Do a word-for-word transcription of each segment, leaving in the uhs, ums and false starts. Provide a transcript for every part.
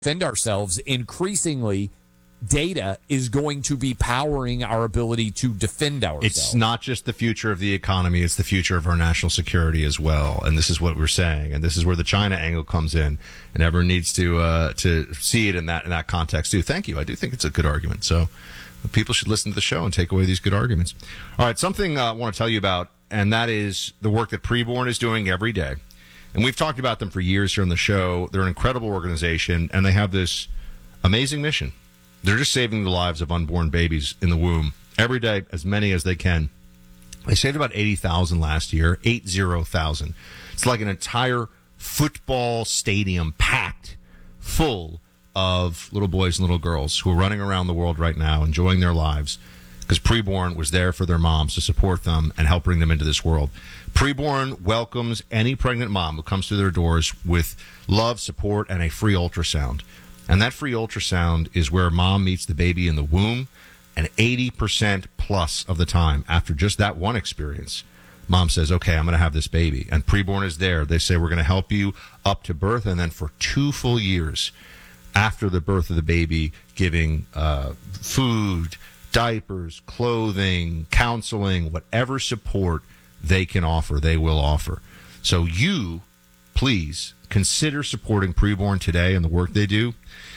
defend ourselves, increasingly data is going to be powering our ability to defend ourselves. It's not just the future of the economy, it's the future of our national security as well. And this is what we're saying. And this is where the China angle comes in. And everyone needs to uh, to see it in that in that context too. Thank you. I do think it's a good argument. So people should listen to the show and take away these good arguments. All right, something uh, I want to tell you about, and that is the work that Preborn is doing every day. And we've talked about them for years here on the show. They're an incredible organization, and they have this amazing mission. They're just saving the lives of unborn babies in the womb every day, as many as they can. They saved about eighty thousand last year, eighty thousand. It's like an entire football stadium packed full of little boys and little girls who are running around the world right now, enjoying their lives, because Preborn was there for their moms to support them and help bring them into this world. Preborn welcomes any pregnant mom who comes through their doors with love, support, and a free ultrasound. And that free ultrasound is where mom meets the baby in the womb, and eighty percent plus of the time, after just that one experience, mom says, okay, I'm going to have this baby. And Preborn is there. They say, we're going to help you up to birth, and then for two full years after the birth of the baby, giving uh, food, diapers, clothing, counseling, whatever support they can offer, they will offer. So you, please, consider supporting Preborn today and the work they do.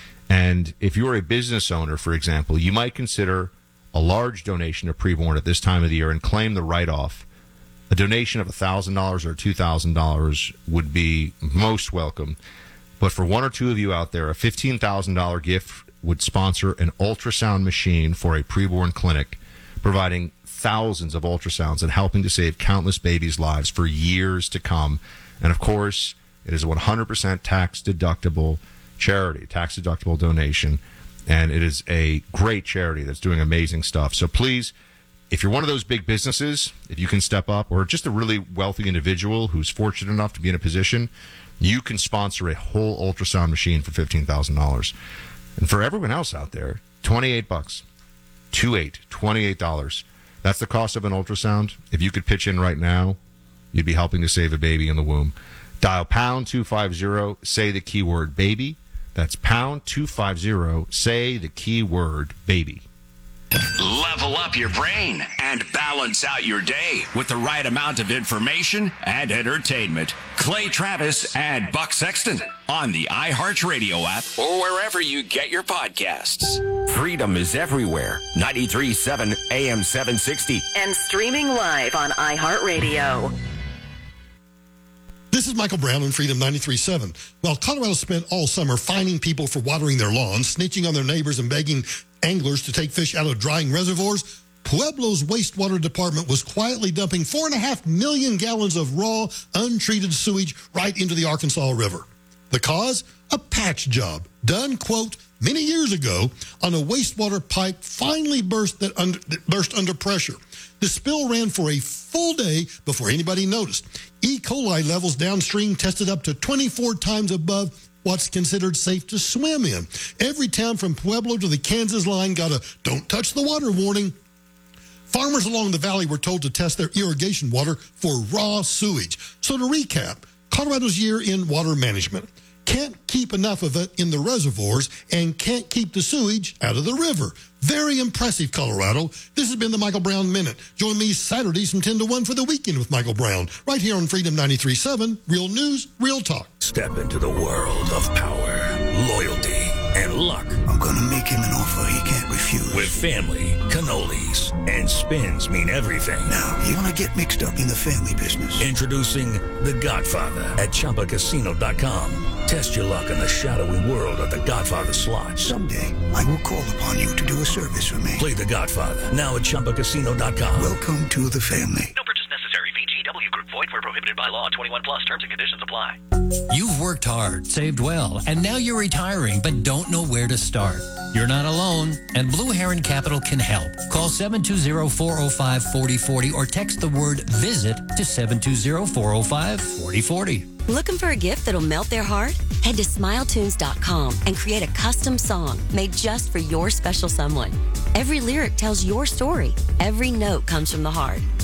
And if you're a business owner, for example, you might consider a large donation to Preborn at this time of the year and claim the write-off. A donation of one thousand dollars or two thousand dollars would be most welcome. But for one or two of you out there, a fifteen thousand dollars gift would sponsor an ultrasound machine for a Preborn clinic, providing thousands of ultrasounds and helping to save countless babies' lives for years to come. And, of course, it is a one hundred percent tax-deductible charity, tax-deductible donation, and it is a great charity that's doing amazing stuff. So please, if you're one of those big businesses, if you can step up, or just a really wealthy individual who's fortunate enough to be in a position, you can sponsor a whole ultrasound machine for fifteen thousand dollars. And for everyone else out there, twenty-eight bucks, two eight, twenty-eight dollars. That's the cost of an ultrasound. If you could pitch in right now, you'd be helping to save a baby in the womb. Dial pound two fifty, say the keyword baby. That's pound two fifty, say the keyword baby. Level up your brain and balance out your day with the right amount of information and entertainment. Clay Travis and Buck Sexton on the iHeartRadio app or wherever you get your podcasts. Freedom is everywhere. ninety-three point seven A M seven sixty. And streaming live on iHeartRadio. This is Michael Brown on Freedom ninety-three point seven. While Colorado spent all summer fining people for watering their lawns, snitching on their neighbors, and begging anglers to take fish out of drying reservoirs, Pueblo's wastewater department was quietly dumping four and a half million gallons of raw, untreated sewage right into the Arkansas River. The cause? A patch job done, quote, many years ago on a wastewater pipe finally burst, that under, that burst under pressure. The spill ran for a full day before anybody noticed. E. coli levels downstream tested up to twenty-four times above what's considered safe to swim in. Every town from Pueblo to the Kansas line got a don't touch the water warning. Farmers along the valley were told to test their irrigation water for raw sewage. So to recap, Colorado's year in water management. Can't keep enough of it in the reservoirs and can't keep the sewage out of the river. Very impressive, Colorado. This has been the Michael Brown Minute. Join me Saturdays from ten to one for the Weekend with Michael Brown, right here on Freedom ninety-three point seven. Real news, real talk. Step into the world of power, loyalty, and luck. I'm going to make him an offer he can't refuse. With family, cannolis, and spins mean everything. Now, you want to get mixed up in the family business. Introducing The Godfather at Chumba Casino dot com. Test your luck in the shadowy world of The Godfather slot. Someday, I will call upon you to do a service for me. Play The Godfather now at Chumba Casino dot com. Welcome to the family. No purchase necessary. V G W Group. Void where prohibited by law. twenty-one plus. Terms and conditions apply. You've worked hard, saved well, and now you're retiring, but don't know where to start. You're not alone, and Blue Heron Capital can help. Call seven two zero, four oh five, four oh four oh or text the word VISIT to seven two zero, four oh five, four oh four oh. Looking for a gift that'll melt their heart? Head to smile tunes dot com and create a custom song made just for your special someone. Every lyric tells your story. Every note comes from the heart.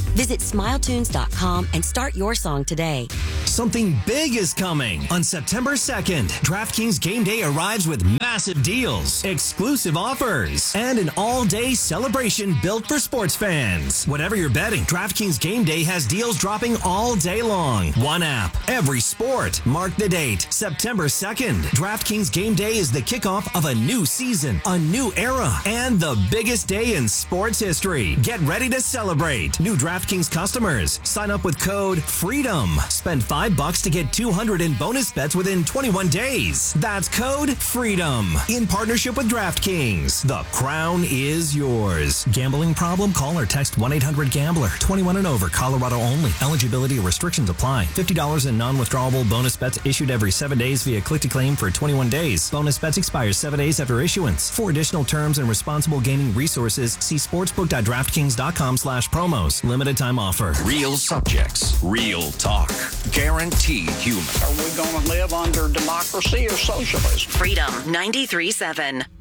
Visit smile tunes dot com and start your song today. Something big is coming. On September second, DraftKings Game Day arrives with massive deals, exclusive offers, and an all-day celebration built for sports fans. Whatever you're betting, DraftKings Game Day has deals dropping all day long. One app, every sport. Mark the date, September second. DraftKings Game Day is the kickoff of a new season, a new era, and the biggest day in sports history. Get ready to celebrate. New DraftKings customers, sign up with code FREEDOM. Spend five bucks to get two hundred in bonus bets within twenty-one days. That's code FREEDOM. In partnership with DraftKings. The crown is yours. Gambling problem? Call or text one eight hundred gambler. twenty-one and over. Colorado only. Eligibility restrictions apply. fifty dollars in non-withdrawable bonus bets issued every seven days via click-to-claim for twenty-one days. Bonus bets expire seven days after issuance. For additional terms and responsible gaming resources, see sportsbook.draftkings.com slash promos. Limited time offer. Real subjects, real talk. Guaranteed human. Are we going to live under democracy or socialism? Freedom ninety-three point seven.